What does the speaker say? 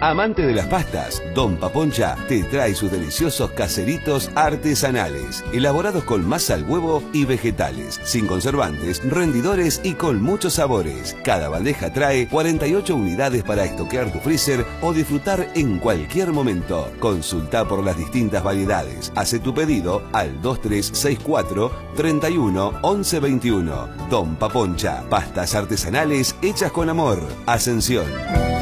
Amante de las pastas, Don Paponcha te trae sus deliciosos caseritos artesanales, elaborados con masa al huevo y vegetales, sin conservantes, rendidores y con muchos sabores. Cada bandeja trae 48 unidades para estoquear tu freezer o disfrutar en cualquier momento. Consulta por las distintas variedades. Hace tu pedido al 2364 31 11 21. Don Paponcha, pastas artesanales hechas con amor. Ascensión.